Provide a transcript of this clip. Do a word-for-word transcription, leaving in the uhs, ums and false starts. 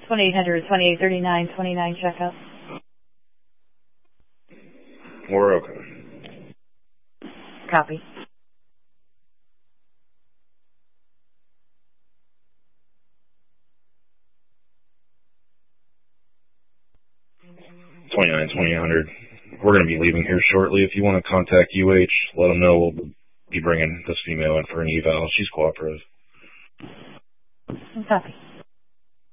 one eight hundred, twenty-eight thirty-nine, twenty-nine checkup. We're okay. Copy. twenty-nine, twenty-eight hundred. We're going to be leaving here shortly. If you want to contact U H, let them know we'll be bringing this female in for an eval. She's cooperative. Copy.